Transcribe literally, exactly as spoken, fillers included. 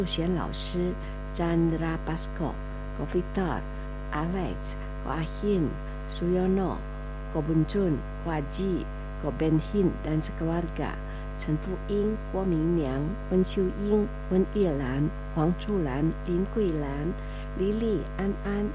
数学老师 Chandra Basko, có Victor, Alex, có Ahin, Suyono, có Bun Jun, có Aji, có Ben Hin dan sekeluarga, 陈富英、郭明良、温秀英、温月兰、黄祝兰、林桂兰、黎丽、安安、